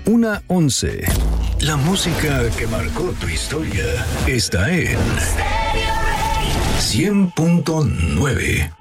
1:11. La música que marcó tu historia está en 100.9.